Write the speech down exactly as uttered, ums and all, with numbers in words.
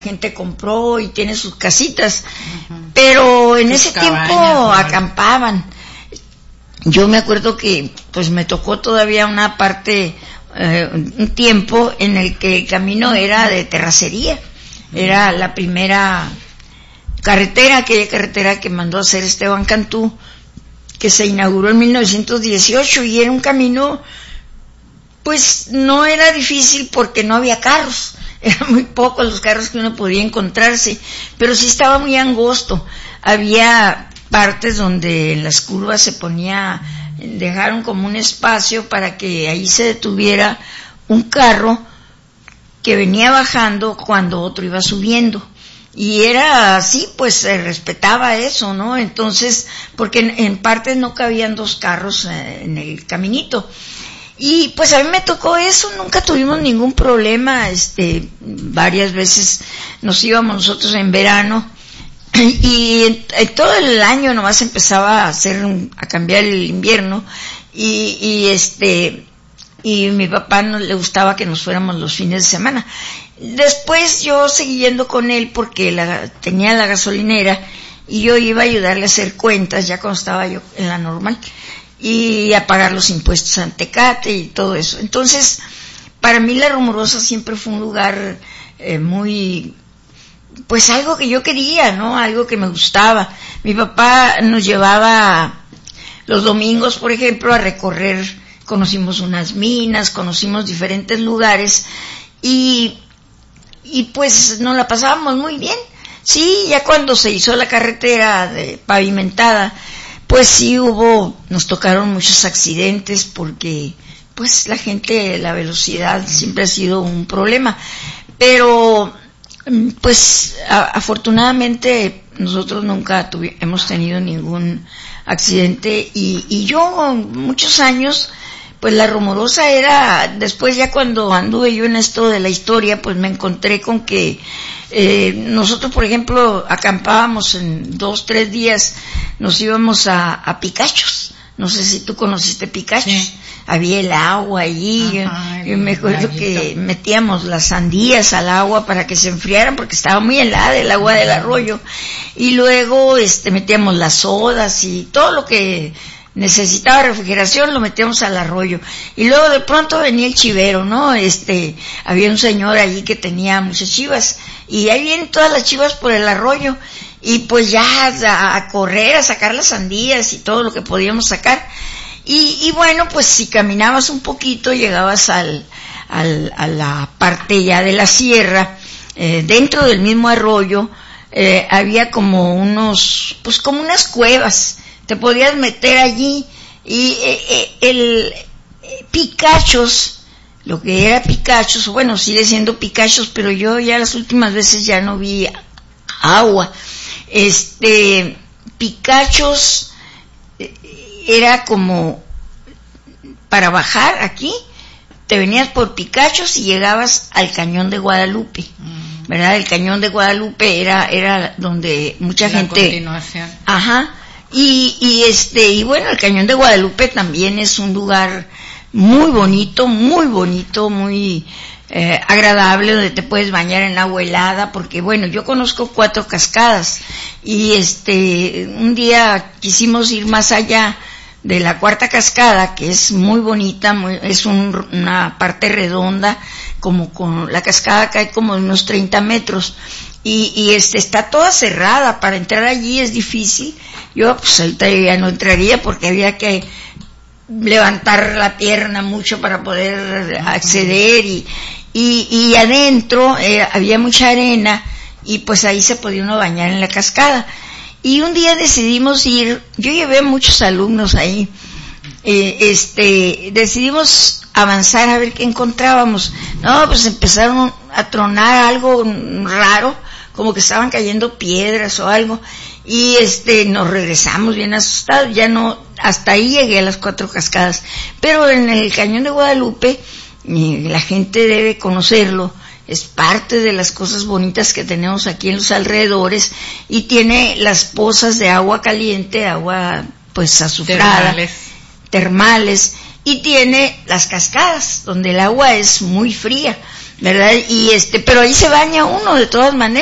gente compró y tiene sus casitas, uh-huh. pero en sus ese cabañas, tiempo ¿no? acampaban. Yo me acuerdo que pues me tocó todavía una parte, eh, un tiempo en el que el camino era de terracería, uh-huh. era la primera carretera, aquella carretera que mandó a hacer Esteban Cantú, que se inauguró en mil novecientos dieciocho, y era un camino, pues no era difícil porque no había carros. Eran muy pocos los carros que uno podía encontrarse, pero sí estaba muy angosto. Había partes donde en las curvas se ponía, dejaron como un espacio para que ahí se detuviera un carro que venía bajando cuando otro iba subiendo. Y era así, pues se respetaba eso, ¿no? Entonces, porque en, en partes no cabían dos carros eh, en el caminito. Y pues a mí me tocó eso, nunca tuvimos ningún problema, este, varias veces nos íbamos nosotros en verano, y en, en todo el año nomás empezaba a hacer, un, a cambiar el invierno, y, y este, y mi papá no le gustaba que nos fuéramos los fines de semana. Después yo seguí yendo con él porque la, tenía la gasolinera, y yo iba a ayudarle a hacer cuentas ya cuando estaba yo en la normal, y a pagar los impuestos a Tecate y todo eso. Entonces, para mí La Rumorosa siempre fue un lugar eh, muy, pues algo que yo quería, ¿no? Algo que me gustaba. Mi papá nos llevaba los domingos, por ejemplo, a recorrer, conocimos unas minas, conocimos diferentes lugares, y, y pues nos la pasábamos muy bien. Sí, ya cuando se hizo la carretera de, pavimentada, pues sí hubo, nos tocaron muchos accidentes porque pues la gente, la velocidad siempre ha sido un problema, pero pues a, afortunadamente nosotros nunca tuvi, hemos tenido ningún accidente, y, y yo muchos años, pues La Rumorosa era, después ya cuando anduve yo en esto de la historia, pues me encontré con que Eh, nosotros, por ejemplo, acampábamos en dos, tres días, nos íbamos a, a Picachos. No sé si tú conociste Picachos. Sí. Había el agua allí. Ajá, yo, yo me acuerdo que metíamos las sandías al agua para que se enfriaran porque estaba muy helada el agua del arroyo. Y luego, este, metíamos las sodas y todo lo que necesitaba refrigeración lo metíamos al arroyo, y luego de pronto venía el chivero, ¿no? Este, había un señor allí que tenía muchas chivas, y ahí vienen todas las chivas por el arroyo, y pues ya a, a correr, a sacar las sandías y todo lo que podíamos sacar, y, y bueno, pues si caminabas un poquito llegabas al, al, a la parte ya de la sierra, eh, dentro del mismo arroyo, eh, había como unos, pues como unas cuevas. Te podías meter allí, y eh, eh, el eh, Picachos, lo que era Picachos, bueno, sigue siendo Picachos, pero yo ya las últimas veces ya no vi agua. Este, Picachos eh, era como para bajar aquí, te venías por Picachos y llegabas al Cañón de Guadalupe, mm. ¿verdad? El Cañón de Guadalupe era era donde mucha La gente... continuación. Ajá. Y, y este, y bueno, el Cañón de Guadalupe también es un lugar muy bonito, muy bonito, muy eh, agradable, donde te puedes bañar en agua helada, porque bueno, yo conozco cuatro cascadas, y este, un día quisimos ir más allá de la cuarta cascada, que es muy bonita, muy, es un, una parte redonda, como con, la cascada cae como de unos treinta metros, y, y este, está toda cerrada, para entrar allí es difícil. Yo pues ahorita ya no entraría porque había que levantar la pierna mucho para poder acceder, y, y, y adentro eh, había mucha arena, y pues ahí se podía uno bañar en la cascada. Y un día decidimos ir, yo llevé a muchos alumnos ahí, eh, este, decidimos avanzar a ver qué encontrábamos. No, pues empezaron a tronar algo raro, como que estaban cayendo piedras o algo, y este, nos regresamos bien asustados, ya no, hasta ahí llegué a las cuatro cascadas, pero en el Cañón de Guadalupe, eh, la gente debe conocerlo, es parte de las cosas bonitas que tenemos aquí en los alrededores, y tiene las pozas de agua caliente, agua pues azufrada, termales, termales y tiene las cascadas, donde el agua es muy fría. ¿verdad? Y este, pero ahí se baña uno de todas maneras.